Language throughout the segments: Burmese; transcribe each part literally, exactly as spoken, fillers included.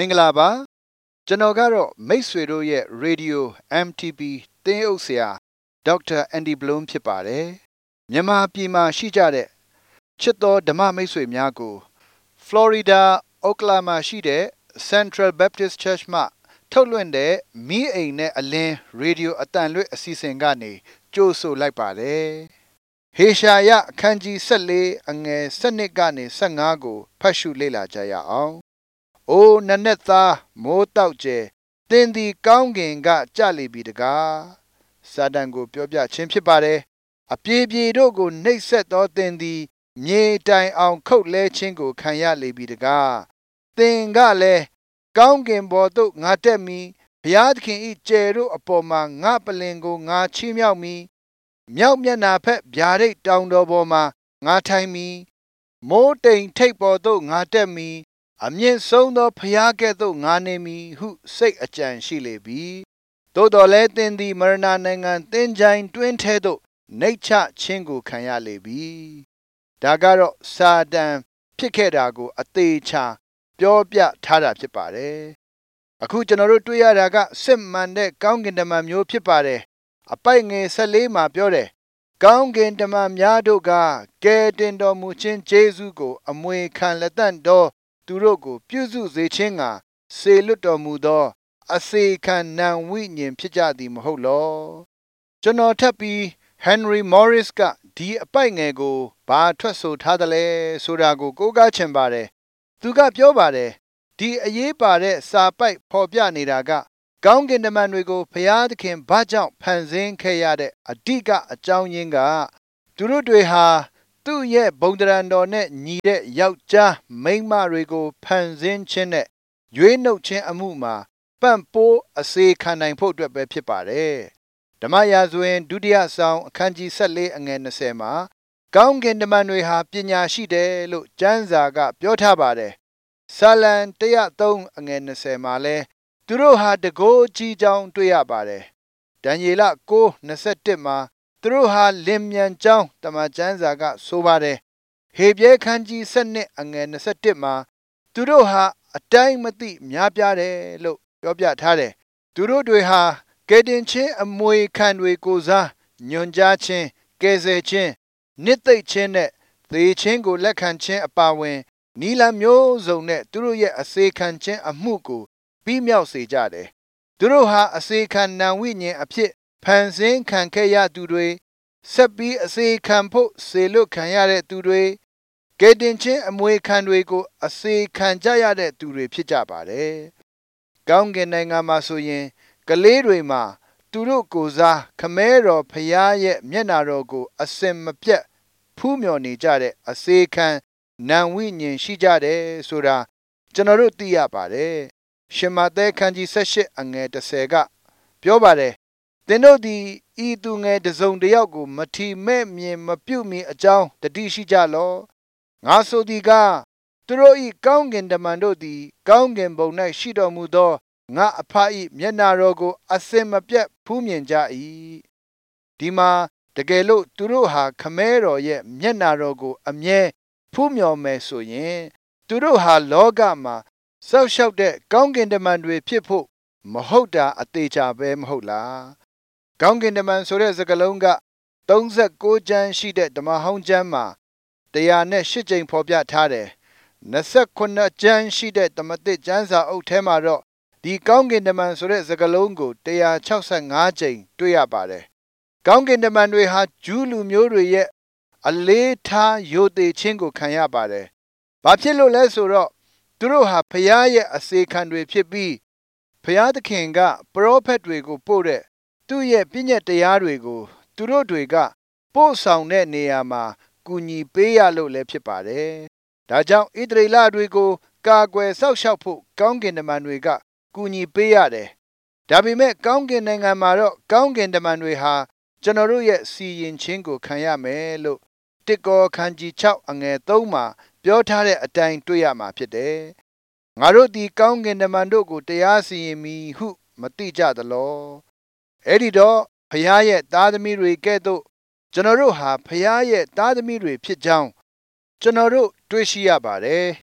မင်္ဂလာပါကျွန်တော်ကတော့မိတ်ဆွေတို့ရဲ့ Radio အမ် တီ ပီ သင်းအုပ်ဆရာဒေါက်တာအန်ဒီဘလုံးဖြစ်ပါတယ်မြန်မာပြည်မှာရှိကြတဲ့ချစ်တော်ဓမ္မမိတ်ဆွေများကို Florida Oklahoma ရှိတဲ့ Central Baptist Church မှထုတ်လွှင့်တဲ့မီးအိမ်နဲ့အလင်း Radio အတန်လွှင့်အစီအစဉ်ကနေကြိုဆိုလိုက်ပါတယ်ဟေရှာယအခန်းကြီး၁၄အငယ်၁၂ကနေ၁၅ကိုဖတ်ရှုလေ့လာကြရအောင်အိုနနက်သားမိုးတောက်ကျဲသင်သည်ကောင်းကင်ကကြလေပြီတကားစာတန်ကိုပြောပြခြင်းဖြစ်ပါတယ်အပြေပြေတို့ကိုနှိပ်စက်သောသင်သည်မြေတိုင်အောင်ခုတ်လဲခြင်းကိုခံရလေပြီတကားသင်ကလည်းကောင်းကင်ဘော်သို့ငါတက်မီဘုရားသခင်၏ကျယ်တို့အပေါ်မှာငါပလင်ကိုငါချီးမြှောက်မီမြောက်မျက်နှာဖက်ဗျာဒိတ်တောင်တော်ပေါ်မှာငါထိုင်မီမိုးတိမ်ထိပ်ပေါ်သို့ငါတက်မီအမြင့်ဆုံးသောဘုရားကဲ့သို့ငါနေမည်ဟုစိတ်အကြံရှိလေပြီသို့တော်လည်းသင်သည်မရဏနိုင်ငံသင်ချိုင်းတွင်းထဲသို့နှိပ်ချခြင်းကိုခံရလေပြီဒါကတော့စာတန်ဖြစ်ခဲ့တာကိုအသေးချာပြောပြထားတာဖြစ်ပါတယ်အခုကျွန်တော်တို့တွေ့ရတာကစစ်မှန်တဲ့ကောင်းကင်တမန်မျိုးဖြစ်ပါတယ်အပိုက်ငယ်၁၄မှာပြောတယ်ကောင်းကင်တမန်များတို့ကကယ်တင်တော်မူခြင်းဂျေဇုကိုအမွေခံလက်တန့်တော်သူတို့ကိုပြုစုစေခြင်းကစေလွတ်တော်မူသောအစေခံနံဝိညာဉ်ဖြစ်ကြသည်မဟုတ်လောကျွန်တော်ထပ်ပြီး Henry Morris ကဒီအပိုက်ငယ်ကိုဘာထွက်ဆိုထားသလဲဆိုတာကိုကိုးကားချင်ပါတယ်သူကပြောပါတယ်ဒီအရေးပါတဲ့စာပိုက်ဖော်ပြနေတာကကောင်းကင်တမန်တွေကိုဘုရားသခင်ဘာကြောင့်ဖန်ဆင်းခဲ့ရတဲ့အဓိကအကြောင်းရင်းကသူတို့တွေဟာသူ့ရဲ့ဘုံတရံတော်နဲ့ညီတဲ့ယောက်ျားမိန်းမတွေကိုဖန်ဆင်းခြင်းနဲ့ရွေးနှုတ်ခြင်းအမှုမှာပံ့ပိုးအစေခံနိုင်ဖို့အတွက်ပဲဖြစ်ပါတယ်ဓမ္မရာဇဝင်ဒုတိယဆောင်အခန်းကြီး၁၄အငယ်၂၀မှာကောင်းကင်တမန်တွေဟာပညာရှိတယ်လို့ကျမ်းစာကပြောထားပါတယ်ဆာလံ၁၀၃အငယ်၂၀မှာလဲသူတို့ဟာတကိုးကြီးကြောင်းတွေ့ရပါတယ်ဒံယေလ၉၂၁မှာသူတို့ဟာလင်မြန်ကြောင်းတမန်ကျမ်းစာကဆိုပါတယ်ဟေပြဲခန်းကြီး၁၂အငယ်၂၁မှာသူတို့ဟာအတိုင်းမသိများပြားတယ်လို့ပြောပြထားတယ်သူတို့တွေဟာကယ်တင်ခြင်းအမွေခံတွေကိုစားညွန်ကြားခြင်းကယ်ဆယ်ခြင်းနှစ်သိမ့်ခြင်းနဲ့သေခြင်းကိုလက်ခံခြင်းအပါအဝင်နီလမျိုးစုံနဲ့သူတို့ရဲ့အစေခံခြင်းအမှုကိုပြီးမြောက်စေကြတယ်သူတို့ဟာအစေခံနံဝိညာဉ်အဖြစ်ဖန်ဆင်းခံခဲ့ရသူတွေဆက်ပြီးအစေခံဖို့စေလွတ်ခံရတဲ့သူတွေကယ်တင်ခြင်းအမွေခံတွေကိုအစေခံကြရတဲ့သူတွေဖြစ်ကြပါတယ်ကောင်းကင်နိုင်ငံမှာဆိုရင်ကလေးတွေမှာသူတို့ကိုယ်စားခမဲတော်ဖျားရဲ့မျက်နာတော်ကိုအစင်မပြတ်ဖူးမြော်နေကြတဲ့အစေခံနံဝိညာဉ်ရှိကြတယ်ဆိုတာကျွန်တော်တို့သိရပါတယ်ရှင်မဿဲခန်းကြီး၁၈အငယ်၁၀ကပြောပါတယ်သင်တို့သည်ဤသူငယ်တစ်စုံတစ်ယောက်ကိုမထီမဲ့မြင်မပြုတ်မီအကြောင်းတတိရှိကြလောငါဆိုသည်ကသူတို့ဤကောင်းကင်တမန်တို့သည်ကောင်းကင်ဘုံ၌ရှိတော်မူသောငါအဖ၏မျက်နာတော်ကိုအစင်မပြတ်ဖူးမြင်ကြ၏ဒီမှာတကယ်လို့သူတို့ဟာခမဲတော်ရဲ့မျက်နာတော်ကိုအမြဲဖူးမြော်မယ်ဆိုရင်သူတို့ဟာလောကမှာစောက်ရှောက်တဲ့ကောင်းကင်တမန်တွေဖြစ်ဖို့မဟုတ်တာအသေးချာပဲမဟုတ်လားကောင်းကင်တမန်ဆိုတဲ့စကားလုံးက၃၉ကျမ်းရှိတဲ့ဓမ္မဟောင်းကျမ်းမှာ၁၀၈ကြိမ်ဖော်ပြထားတယ်၂၉ကျမ်းရှိတဲ့ဓမ္မသစ်ကျမ်းစာအုပ်ထဲမှာတော့ဒီကောင်းကင်တမန်ဆိုတဲ့စကားလုံးကို၁၆၅ကြိမ်တွေ့ရပါတယ်ကောင်းကင်တမန်တွေဟာဂျူးလူမျိုးတွေရဲ့အလေးထားယိုသေခြင်းကိုခံရပါတယ်ဘာဖြစ်လို့လဲဆိုတော့သူတို့ဟာဖျားရဲ့အစေခံတွေဖြစ်ပြီးဖျားသခင်ကပရောဖက်တွေကိုပို့တဲ့သူ့ရဲ့ပြည့်ညက်တရားတွေကိုသူတို့တွေကပို့ဆောင်တဲ့နေရာမှာကူညီပေးရလို့လည်းဖြစ်ပါတယ်ဒါကြောင့်ဣသရေလတွေကိုကာကွယ်စောင့်ရှောက်ဖို့ကောင်းကင်တမန်တွေကကူညီပေးရတယ်ဒါပေမဲ့ကောင်းကင်နိုင်ငံမှာတော့ကောင်းကင်တမန်တွေဟာကျွန်တော်တို့ရဲ့စီရင်ခြင်းကိုခံရမယ်လို့တစ်ကောခန်းကြီး၆အငယ်၃မှာပြောထားတဲ့အတိုင်းတွေ့ရမှာဖြစ်တယ်ငါတို့ဒီကောင်းကင်တမန်တို့ကိုတရားစီရင်မည်ဟုမသိကြသလောအဲ့ဒီတော့ဖျားရဲ့သားသမီးတွေကဲ့သို့ကျွန်တော်တို့ဟာဖျားရဲ့သားသမီးတွေဖြစ်ကြောင်းကျွန်တော်တို့တွေ့ရှိရပါတယ်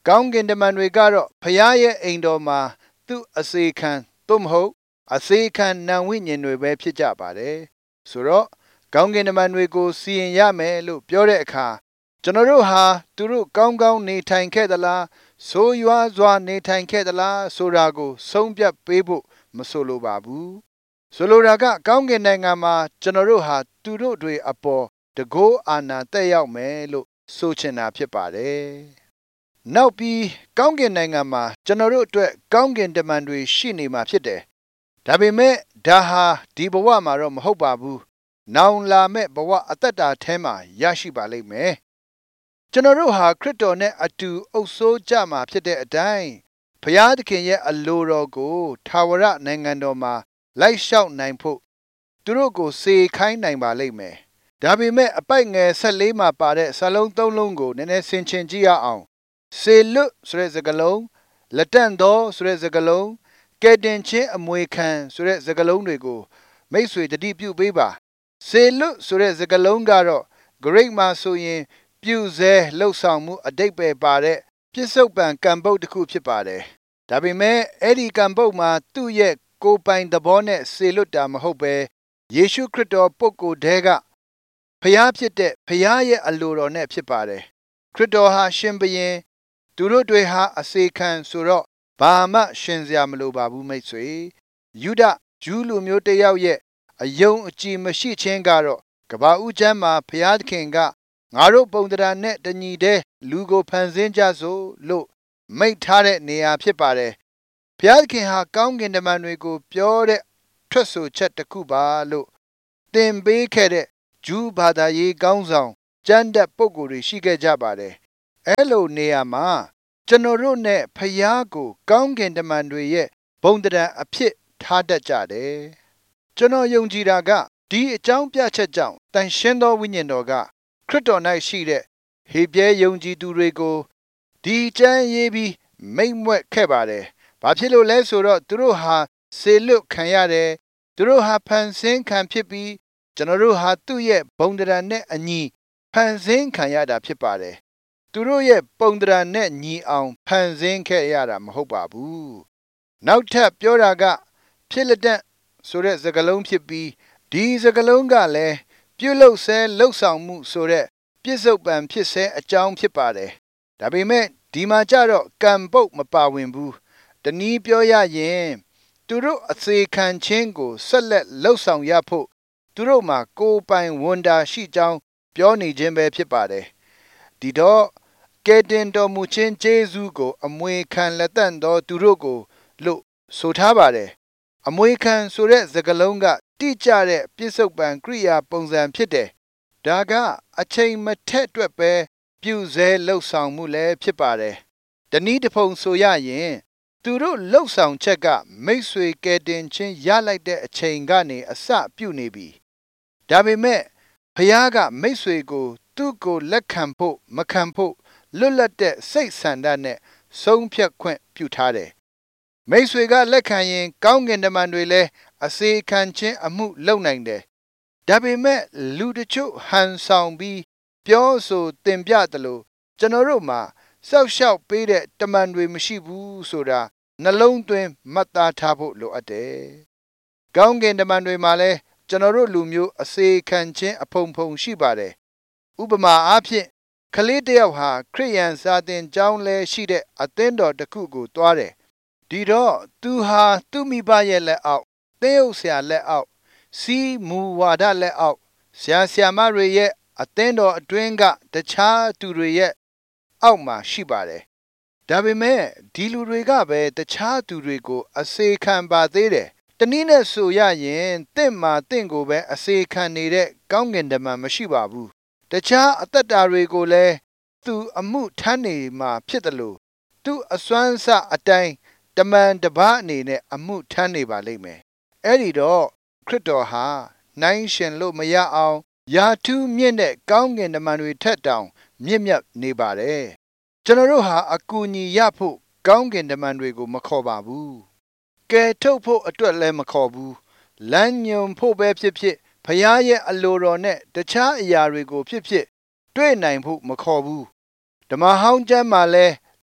ကောင်းကင်တမန်တွေကတော့ဖျားရဲ့အိမ်တော်မှာသူ့အစေခံသို့မဟုတ်အစေခံနံဝိညာဉ်တွေပဲဖြစ်ကြပါတယ်ဆိုတော့ကောင်းကင်တမန်တွေကိုစီရင်ရမယ်လို့ပြောတဲ့အခါကျွန်တော်တို့ဟာသူတို့ကောင်းကောင်းနေထိုင်ခဲ့သလားဆိုးရွားစွာနေထိုင်ခဲ့သလားဆိုတာကိုဆုံးဖြတ်ပေးဖို့မဆိုလိုပါဘူးဆိုလိုတာကကောင်းကင်နိုင်ငံမှာကျွန်တော်တို့ဟာသူတို့တွေအပေါ်တကောအာဏာတက်ရောက်မယ်လို့ဆိုချင်တာဖြစ်ပါတယ်နောက်ပြီးကောင်းကင်နိုင်ငံမှာကျွန်တော်တို့အတွက်ကောင်းကင်တမန်တွေရှိနေမှာဖြစ်တယ်ဒါပေမဲ့ဒါဟာဒီဘဝမှာတော့မဟုတ်ပါဘူးနောင်လာမဲ့ဘဝအသက်တာထဲမှာရရှိပါလိမ့်မယ်ကျွန်တော်တို့ဟာခရစ်တော်နဲ့အတူအုပ်စိုးကြမှာဖြစ်တဲ့အတိုင်းဘုရားသခင်ရဲ့အလိုတော်ကိုထာဝရနိုင်ငံတော်မှာလိုက်လျှောက်နိုင်ဖို့သူတို့ကိုစေခိုင်းနိုင်ပါလိမ့်မယ်ဒါပေမဲ့အပိုက်ငယ်ဆက်လေးမှာပါတဲ့စာလုံးသုံးလုံးကိုနည်းနည်းဆင်ခြင်ကြည့်ရအောင်စေလွတ်ဆိုတဲ့စကားလုံးလက်တန့်သောဆိုတဲ့စကားလုံးကဲတင်ချင်းအမွေခံဆိုတဲ့စကားလုံးတွေကိုမိတ်ဆွေတတိပြုပေးပါစေလွတ်ဆိုတဲ့စကားလုံးကတော့ Greek မှာဆိုရင်ပြုစဲလှုပ်ဆောင်မှုအတိတ်ပဲပါတဲ့ပြစ္ဆုတ်ပံကံပုတ်တစ်ခုဖြစ်ပါတယ်ဒါပေမဲ့အဲ့ဒီကံပုတ်မှာသူ့ရဲ့ကိုယ်ပိုင်သဘောနဲ့စေလွတ်တာမဟုတ်ပဲယေရှုခရစ်တော်ပုဂ္ဂိုလ်တည်းကဖျားဖြစ်တဲ့ဖျားရဲ့အလိုတော်နဲ့ဖြစ်ပါတယ်ခရစ်တော်ဟာရှင်ဘုရင်သူတို့တွေဟာအစေခံဆိုတော့ဘာမှရှင်စရာမလိုပါဘူးမိတ်ဆွေယူဒဂျူးလူမျိုးတစ်ယောက်ရဲ့အယုံအကြည်မရှိခြင်းကတော့ကဘာဦးချမ်းမှာဘုရားသခင်ကငါတို့ပုံတရားနဲ့တညီတဲ့လူကိုဖန်ဆင်းကြစို့လို့မိန့်ထားတဲ့နေရာဖြစ်ပါတယ်ဘုရားသခင်ဟာကောင်းကင်တမန်တွေကိုပြောတဲ့ထွက်ဆိုချက်တစ်ခုပါလို့သင်ပေးခဲ့တဲ့ဂျူးဘာသာရေးကောင်းဆောင်ကျမ်းတက်ပုဂ္ဂိုလ်တွေရှိခဲ့ကြပါတယ်အဲ့လိုနေရာမှာကျွန်တော်တို့နဲ့ဖျားကိုကောင်းကင်တမန်တွေရဲ့ဘုံတရားအဖြစ်ထားတတ်ကြတယ်ကျွန်တော်ယုံကြည်တာကဒီအကြောင်းပြချက်ကြောင့်တန်ရှင်းသောဝိညာဉ်တော်ကခရစ်တော်၌ရှိတဲ့ဟေပြဲယုံကြည်သူတွေကိုဒီကျမ်းရေးပြီးမိမ့်မွက်ခဲ့ပါတယ်ဘာဖြစ်လို့လဲဆိုတော့သူတို့ဟာစေလွတ်ခံရတယ်သူတို့ဟာဖန်ဆင်းခံဖြစ်ပြီးကျွန်တော်တို့ဟာသူ့ရဲ့ဘုံတရားနဲ့အညီဖန်ဆင်းခံရတာဖြစ်ပါတယ်သူတို့ရဲ့ပုံတရားနဲ့ညီအောင်ဖန်ဆင်းခဲ့ရတာမဟုတ်ပါဘူးနောက်ထပ်ပြောတာကဖြစ်လက်တန့်ဆိုတဲ့စကားလုံးဖြစ်ပြီးဒီစကားလုံးကလည်းပြုလုပ်ဆဲလှုပ်ဆောင်မှုဆိုတဲ့ပြစ္ဆုတ်ပံဖြစ်ဆဲအကြောင်းဖြစ်ပါတယ်ဒါပေမဲ့ဒီမှာကြတော့ကံပုတ်မပါဝင်ဘူးတနည်းပြောရရင်သူတို့အစေခံခြင်းကိုဆက်လက်လှုပ်ဆောင်ရဖို့သူတို့မှာကိုယ်ပိုင်ဝန်တာရှိကြောင်းပြောနေခြင်းပဲဖြစ်ပါတယ်ဒီတော့ကဲတင်တော်မူခြင်းကျေးဇူးကိုအမွေခံလက်တန့်သောသူတို့ကိုလို့ဆိုထားပါတယ်အမွေခံဆိုတဲ့စကားလုံးကတိကျတဲ့ပြစ္ဆုတ်ပံကိရိယာပုံစံဖြစ်တယ်ဒါကအချိန်မထက်အတွက်ပဲပြုစဲလှုပ်ဆောင်မှုလည်းဖြစ်ပါတယ်တနည်းတစ်ဖုံဆိုရရင်သူတို့လှုပ်ဆောင်ချက်ကမိတ်ဆွေကဲတင်ချင်းရလိုက်တဲ့အချိန်ကနေအစပြုနေပြီဒါပေမဲ့ဖခင်ကမိတ်ဆွေကိုသူ့ကိုလက်ခံဖို့မခံဖို့လွတ်လပ်တဲ့စိတ်ဆန္ဒနဲ့ဆုံးဖြတ်ခွင့်ပြုထားတယ်မိတ်ဆွေကလက်ခံရင်ကောင်းကင်တမန်တွေလည်းအစေခံခြင်းအမှုလုပ်နိုင်တယ်ဒါပေမဲ့လူတချို့ဟန်ဆောင်ပြီးပြောဆိုတင်ပြတယ်လို့ကျွန်တော်တို့မှာစောက်ရှောက်ပေးတဲ့တမန်တွေမရှိဘူးဆိုတာနှလုံးသွင်းမှတ်သားထားဖို့လိုအပ်တယ်ကောင်းကင်တမန်တွေမှာလည်းကျွန်တော်တို့လူမျိုးအစေခံခြင်းအဖုံဖုံရှိပါတယ်ဥပမာအားဖြင့်ကလေးတယောက်ဟာခရိယန်စာသင်ကျောင်းလဲရှိတဲ့အသင်းတော်တစ်ခုကိုတွားတယ်ဒီတော့သူဟာသူ့မိဘရဲ့လက်အောက်သင်းအုပ်ဆရာလက်အောက်စီးမူဝါဒလက်အောက်ဆရာဆရာမတွေရဲ့အသင်းတော်အတွင်းကတခြားသူတွေရဲ့အောက်မှာရှိပါတယ်ဒါပေမဲ့ဒီလူတွေကပဲတခြားသူတွေကိုအစေခံပါသေးတယ်တနည်းနဲ့ဆိုရရင်တင့်မှာတင့်ကိုပဲအစေခံနေတဲ့ကောင်းကင်တမန်မရှိပါဘူးတခြားအသက်တာတွေကိုလည်းသူအမှုထမ်းနေမှာဖြစ်တယ်လို့သူအစွမ်းစအတိုင်းတမန်တပါးအနေနဲ့အမှုထမ်းနေပါလိမ့်မယ်အဲ့ဒီတော့ခရစ်တော်ဟာနိုင်ရှင်လို့မရအောင်ယာထူးမြင့်တဲ့ကောင်းကင်တမန်တွေထက်တောင်မြင့်မြတ်နေပါတယ်ကျွန်တော်တို့ဟာအကူအညီရဖို့ကောင်းကင်တမန်တွေကိုမခေါ်ပါဘူးကယ်ထုတ်ဖို့အတွက်လည်းမခေါ်ဘူးလမ်းညွန်ဖို့ပဲဖြစ်ဖြစ်ဖခင်ရဲ့အလိုတော်နဲ့တခြားအရာတွေကိုဖြစ်ဖြစ်တွေ့နိုင်ဖို့မခေါ်ဘူးဓမ္မဟောင်းကျမ်းမှာလဲ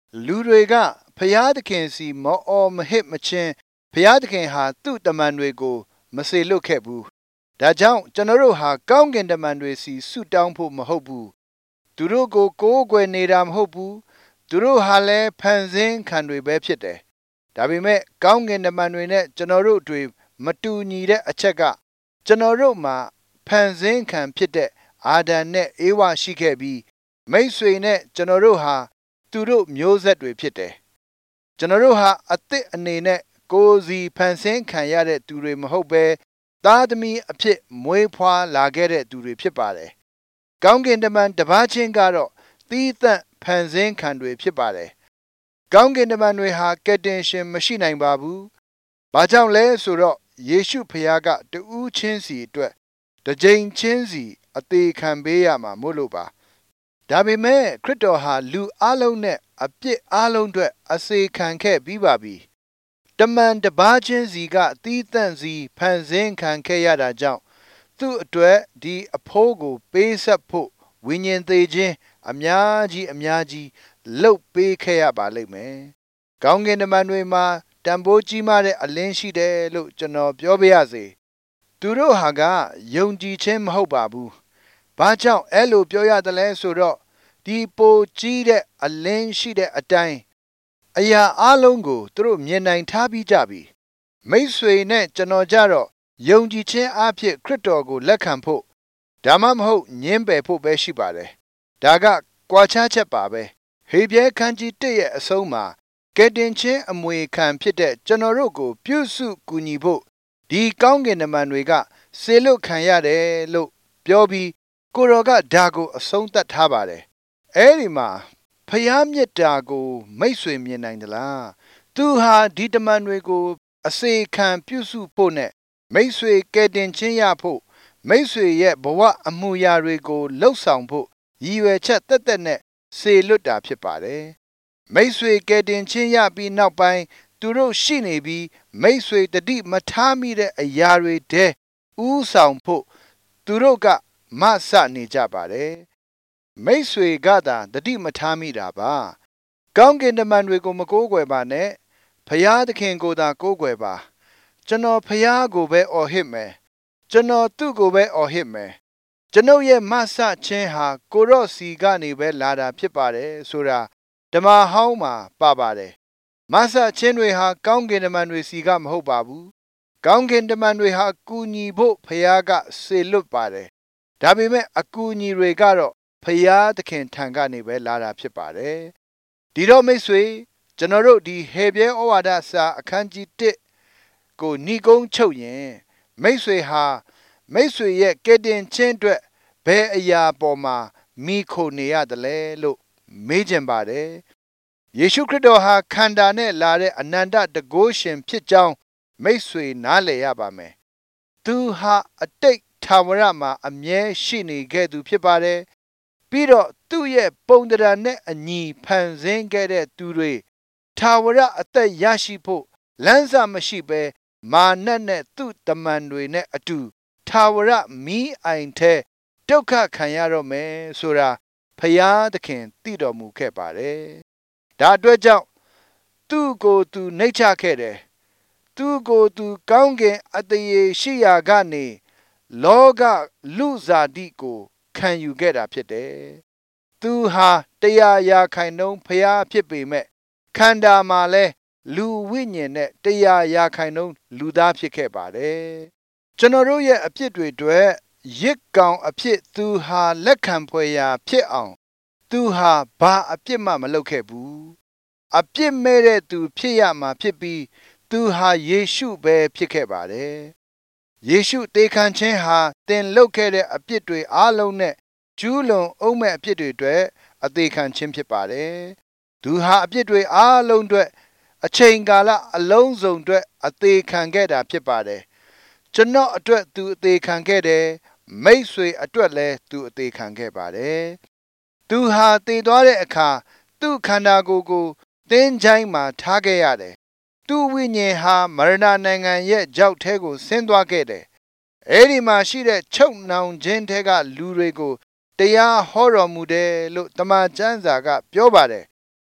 လူတွေကဖျားသခင်စီမောအော်မဟစ်မချင်းဖျားသခင်ဟာသူ့တမန်တွေကိုမစေလွတ်ခဲ့ဘူးဒါကြောင့်ကျွန်တော်တို့ဟာကောင်းကင်တမန်တွေစီဆုတောင်းဖို့မဟုတ်ဘူးသူတို့ကိုကိုးကွယ်နေတာမဟုတ်ဘူးသူတို့ဟာလည်းဖန်ဆင်းခံတွေပဲဖြစ်တယ်ဒါပေမဲ့ကောင်းကင်တမန်တွေနဲ့ကျွန်တော်တို့တွေမတူညီတဲ့အချက်ကကျွန်တော်တို့မှာဖန်ဆင်းခံဖြစ်တဲ့အာဒံနဲ့အေဝါရှိခဲ့ပြီးမိတ်ဆွေနဲ့ကျွန်တော်တို့ဟာသူတို့မျိုးဆက်တွေဖြစ်တယ်ကျွန်တော်တို့ဟာအသစ်အနေနဲ့ကိုယ်စီဖန်ဆင်းခံရတဲ့သူတွေမဟုတ်ပဲသားသမီးအဖြစ်မွေးဖွားလာခဲ့တဲ့သူတွေဖြစ်ပါတယ်ကောင်းကင်တမန်တစ်ပါးချင်းကတော့သီးသန့်ဖန်ဆင်းခံတွေဖြစ်ပါတယ်ကောင်းကင်တမန်တွေဟာကယ်တင်ရှင်မရှိနိုင်ပါဘူးဘာကြောင့်လဲဆိုတော့ယေရှုဖခင်ကတူးချင်းစီအတွက်တစ်ကြိမ်ချင်းစီအသေးခံပေးရမှာမို့လို့ပါဒါပေမဲ့ခရစ်တော်ဟာလူအလုံးနဲ့အပြစ်အလုံးအတွက်အစေခံခဲ့ပြီးပါပြီတမန်တစ်ပါးချင်းစီကသီးသန့်စီဖန်ဆင်းခံခဲ့ရတာကြောင့်သူ့အတွက်ဒီအဖိုးကိုပေးဆက်ဖို့ဝိညာဉ်သေးခြင်းအများကြီးအများကြီးလှုပ်ပေးခဲ့ရပါလိမ့်မယ်။ကောင်းကင်တမန်တွေမှာတန်ဖိုးကြီးမားတဲ့အလင်းရှိတယ်လို့ကျွန်တော်ပြောပြရစေ။သူတို့ဟာကယုံကြည်ခြင်းမဟုတ်ပါဘူး။ဘာကြောင့်အဲ့လိုပြောရတယ်လဲဆိုတော့ဒီပိုကြီးတဲ့အလင်းရှိတဲ့အတိုင်းအရာအလုံးကိုသူတို့မြင်နိုင်ထားပြီးကြပြီ။မိတ်ဆွေနဲ့ကျွန်တော်ကြတော့ယုံကြည်ခြင်းအဖြစ်ခရစ်တော်ကိုလက်ခံဖို့ဒါမှမဟုတ်ညှင်းပယ်ဖို့ပဲရှိပါတယ်။ဒါကကွာခြားချက်ပါပဲ။ဟေဘရဲခန်းကြီးတစ်ရဲ့အဆုံးမှာကယ်တင်ခြင်းအမွေခံဖြစ်တဲ့ကျွန်တော်တို့ကိုပြုစုကူညီဖို့ဒီကောင်းကင်တမန်တွေကစေလွတ်ခံရတယ်လို့ပြောပြီးကိုတော်ကဒါကိုအဆုံးသတ်ထားပါတယ်။အဲဒီမှာဖျားမြစ်တာကိုမိတ်ဆွေမြင်နိုင်သလား။သူဟာဒီတမန်တွေကိုအစေခံပြုစုဖို့နဲ့မိတ်ဆွေကယ်တင်ခြင်းရဖို့မိတ်ဆွေရဲ့ဘဝအမှုရာတွေကိုလှုပ်ဆောင်ဖို့ရည်ရွယ်ချက်တက်တက်နဲ့စေလွတ်တာဖြစ်ပါတယ်။မိတ်ဆွေကယ်တင်ခြင်းရပြီးနောက်ပိုင်းသူတို့ရှိနေပြီးမိတ်ဆွေတတိမထားမိတဲ့အရာတွေတဲဥဆောင်ဖို့သူတို့ကမဆနေကြပါတယ်။မိတ်ဆွေကသာတတိမထားမိတာပါ။ကောင်းကင်တမန်တွေကိုမကိုးကွယ်ပါနဲ့ဖျားသခင်ကိုသာကိုးကွယ်ပါကျွန်တော်ဖျားကိုပဲအော်ဟစ်မယ်ကျွန်တော်သူ့ကိုပဲအော်ဟစ်မယ်ကျွန်ုပ်ရဲ့မဆချင်းဟာကိုရော့စီကနေပဲလာတာဖြစ်ပါတယ်ဆိုတာဓမ္မဟောင်းမှာပါပါတယ်မဆချင်းတွေဟာကောင်းကင်တမန်တွေစီကမဟုတ်ပါဘူးကောင်းကင်တမန်တွေဟာကူညီဖို့ဖျားကစေလွတ်ပါတယ်ဒါပေမဲ့အကူအညီတွေကတော့ဖျားသခင်ထံကနေပဲလာတာဖြစ်ပါတယ်ဒီတော့မိတ်ဆွေကျွန်တော်တို့ဒီဟေဘရဲဩဝါဒစာအခန်းကြီးတစ်ကိုညီကုန်းချုပ်ရင်မိတ်ဆွေဟာမိတ်ဆွေရဲ့ကယ်တင်ခြင်းအတွက်ဘယ်အရာပေါ်မှာမိခိုနေရတယ်လဲလို့မေးချင်ပါတယ်ယေရှုခရစ်တော်ဟာခန္ဓာနဲ့လာတဲ့အနန္တတန်ခိုးရှင်ဖြစ်ကြောင်းမိတ်ဆွေနားလည်ရပါမယ်သူဟာအတိတ်ထာဝရမှာအမြဲရှိနေခဲ့သူဖြစ်ပါတယ်ပြီးတော့သူ့ရဲ့ပုံသဏ္ဍာန်နဲ့အညီဖန်ဆင်းခဲ့တဲ့သူတွေထာဝရအသက်ရရှိဖို့လမ်းစာမရှိဘဲမာနနဲ့သူ့တမန်တွေနဲ့အတူထာဝရမီးအိုင်ထဲဒုက္ခခံရတော့မယ်ဆိုတာဖယားသခင်သိတော်မူခဲ့ပါတယ်။ဒါအတွက်ကြောင့်သူ့ကိုယ်သူနှိမ့်ချခဲ့တယ်။သူ့ကိုယ်သူကောင်းကင်အတရေရှိရာကနေလောကလူစားတိကိုခံယူခဲ့တာဖြစ်တယ်။သူဟာတရားရာခိုင်နှုန်းဖယားဖြစ်ပေမဲ့ခန္ဓာမှာလဲလူဝိညာဉ်နဲ့တရားရာခိုင်နှုန်းလူသားဖြစ်ခဲ့ပါတယ်ကျွန်တော်တို့ရဲ့အဖြစ်တွေအတွက်ရစ်ကောင်အဖြစ်သူဟာလက်ခံဖွယ်ရာဖြစ်အောင်သူဟာဘာအပြစ်မှမလုပ်ခဲ့ဘူးအပြစ်မဲ့တဲ့သူဖြစ်ရမှာဖြစ်ပြီးသူဟာယေရှုပဲဖြစ်ခဲ့ပါတယ်ယေရှုတေခံခြင်းဟာတင်လုပ်ခဲ့တဲ့အပြစ်တွေအားလုံးနဲ့ကျူးလွန်အောင်မဲ့အပြစ်တွေအတွက်အသေးခံခြင်းဖြစ်ပါတယ်သူဟာအပြစ်တွေအားလုံးအတွက်အချိန်ကာလအလုံးစုံအတွက်အသေးခံခဲ့တာဖြစ်ပါတယ်ကျွန်တော်အတွက်သူအသေးခံခဲ့တယ်မိတ်ဆွေအတွက်လည်းသူအသေးခံခဲ့ပါတယ်သူဟာတည်သွားတဲ့အခါသူ့ခန္ဓာကိုယ်ကိုသင်္ချိုင်းမှာထားခဲ့ရတယ်သူ့ဝိညာဉ်ဟာမရဏနိုင်ငံရဲ့ကြောက်ထဲကိုဆင်းသွားခဲ့တယ်အဲ့ဒီမှာရှိတဲ့ချုပ်နှောင်ခြင်းထဲကလူတွေကိုတရားဟောတော်မူတယ်လို့တမန်ကျမ်းစာကပြောပါတယ်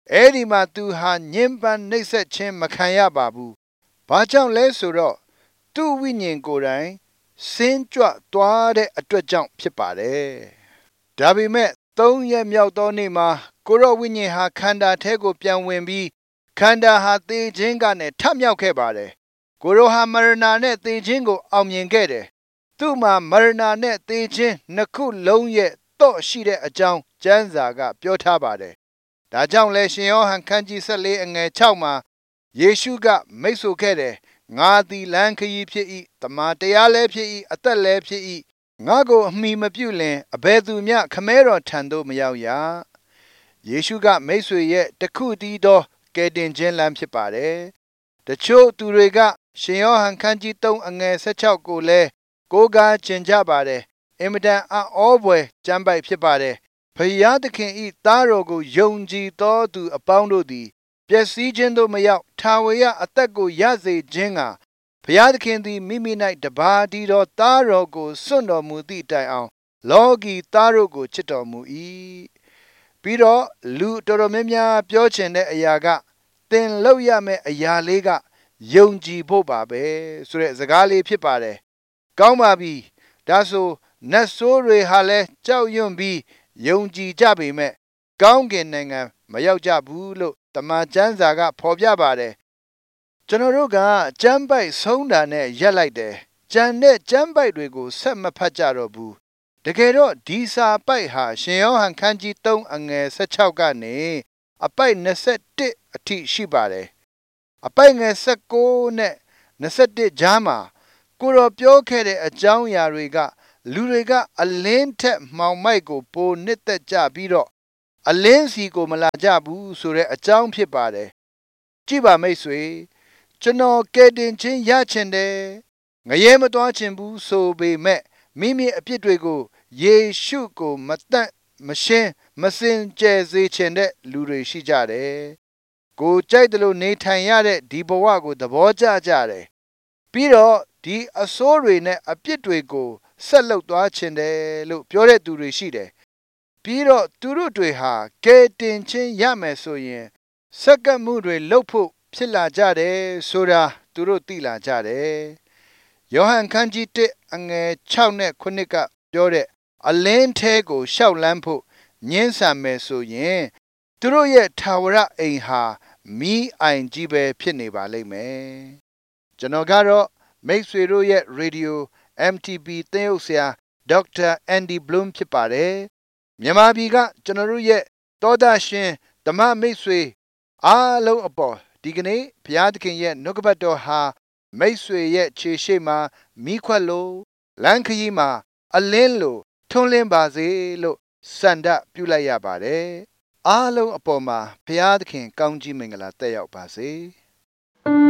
အဲ့ဒီမှာသူဟာညှဉ်းပန်းနှိပ်စက်ခြင်းမခံရပါဘူး။ဘာကြောင့်လဲဆိုတော့သူ့ဝိညာဉ်ကိုယ်တိုင်စင်းကြွသွားတဲ့အတွက်ကြောင့်ဖြစ်ပါတယ်။ဒါပေမဲ့သုံးရက်မြောက်သောနေ့မှာကိုရောဝိညာဉ်ဟာခန္ဓာထဲကိုပြန်ဝင်ပြီးခန္ဓာဟာသေခြင်းကနေထမြောက်ခဲ့ပါတယ်။ကိုရောဟာမရဏနဲ့သေခြင်းကိုအောင်မြင်ခဲ့တယ်။သူ့မှာမရဏနဲ့သေခြင်းနှစ်ခုလုံးရဲ့တော့ရှိတဲ့အကြောင်းကျမ်းစာကပြောထားပါတယ်။ဒါကြောင့်လဲရှင်ယောဟန်ခန်းကြီး၁၄အငယ်၆မှာယေရှုကမိတ်ဆိုခဲ့တယ်။ငါသည်လမ်းခရီးဖြစ်၏တမန်တရားလည်းဖြစ်၏အသက်လည်းဖြစ်၏ငါကိုအမိမပြုလင်အဘယ်သူမျှခမဲတော်ထံသို့မရောက်ရ။ယေရှုကမိတ်ဆွေရဲ့တခုတည်းသောကယ်တင်ခြင်းလမ်းဖြစ်ပါတယ်။တချို့သူတွေကရှင်ယောဟန်ခန်းကြီး၃အငယ်၁၆ကိုလည်းကိုးကားကျင့်ကြပါတယ်။အင်မတန်အံ့ဩဖွယ်ကျမ်းပိုက်ဖြစ်ပါတယ်။ဖယားသခင်၏သားတော်ကိုယုံကြည်သောသူအပေါင်းတို့သည်ပျက်စီးခြင်းသို့မရောက်ထာဝရအသက်ကိုရစေခြင်းကဖယားသခင်သည်မိမိ၌တပါးတည်းသောသားတော်ကိုစွန့်တော်မူသည့်တိုင်အောင်လောကီသားတို့ကိုချစ်တော်မူ၏ပြီးတော့လူတော်တော်များများပြောချင်တဲ့အရာကသင်လုပ်ရမယ့်အရာလေးကယုံကြည်ဖို့ပါပဲဆိုတဲ့စကားလေးဖြစ်ပါတယ်ကောင်းပါပြီဒါဆိုနတ်ဆိုးတွေဟာလည်းကြောက်ရွံ့ပြီးယုံကြည်ကြပေမဲ့ကောင်းကင်နိုင်ငံမရောက်ကြဘူးလို့တမန်ကျမ်းစာကဖော်ပြပါတယ်ကျွန်တော်တို့ကကျမ်းပိုက်ဆုံးတာနဲ့ရက်လိုက်တယ်ကျန်တဲ့ကျမ်းပိုက်တွေကိုဆက်မဖတ်ကြတော့ဘူးတကယ်တော့ဒီစာပိုက်ဟာရှင်ယောဟန်ခန်းကြီး၃အငယ်၁၆ကနေအပိုက်၂၁အထိရှိပါတယ်အပိုက်ငယ်၁၉နဲ့၂၁ကြားမှာကိုရောပြောခဲ့တဲ့အကြောင်းအရာတွေကလူတွေကအလင်းထက်မှောင်မိုက်ကိုပိုနှစ်သက်ကြပြီးတော့အလင်းစီကိုမလာကြဘူးဆိုတဲ့အကြောင်းဖြစ်ပါတယ်ကြည့်ပါမိတ်ဆွေကျွန်တော်ကယ်တင်ခြင်းရချင်တယ်ငရဲမသွားချင်ဘူးဆိုပေမဲ့မိမိအပြစ်တွေကိုယေရှုကိုမတတ်မရှင်းမစင်ကြယ်စေချင်တဲ့လူတွေရှိကြတယ်ကိုကြိုက်တယ်လို့နေထိုင်ရတဲ့ဒီဘဝကိုသဘောကျကြတယ်ပြီးတော့ဒီအဆိုးတွေနဲ့အပြစ်တွေကိုဆက်လုပ်သွားချင်တယ်လို့ပြောတဲ့သူတွေရှိတယ်ပြီးတော့သူတို့တွေဟာကယ်တင်ခြင်းရမယ်ဆိုရင်စက္ကန့်မှုတွေလုပ်ဖို့ဖြစ်လာကြတယ်ဆိုတာသူတို့သိလာကြတယ်ယောဟန်ခန်းကြီး၁အငယ်၆နဲ့၉ကပြောတဲ့အလင်းထဲကိုရှောက်လန်းဖို့ညှင်းဆန်မယ်ဆိုရင်သူတို့ရဲ့ထာဝရအိမ်ဟာမီးအိုင်ကြီးပဲဖြစ်နေပါလိမ့်မယ်ကျွန်တော်ကတော့မိတ်ဆွေတို့ရဲ့ Radio အမ် တီ ဘီ သင်းအုပ်ဆရာဒေါက်တာအန်ဒီဘလုံးဖြစ်ပါတယ်မြန်မာပြည်ကကျွန်တော်တို့ရဲ့သောတာရှင်ဓမ္မမိတ်ဆွေအားလုံးအပေါ်ဒီကနေ့ဘုရားသခင်ရဲ့နှုတ်ကပတ်တော်ဟာမိတ်ဆွေရဲ့ခြေရှိမှာမိခွက်လို့လမ်းခရီးမှာအလင်းလို့ထွန်းလင်းပါစေလို့စန္ဒပြုလိုက်ရပါတယ်အားလုံးအပေါ်မှာဘုရားသခင်ကောင်းကြီးမင်္ဂလာတက်ရောက်ပါစေ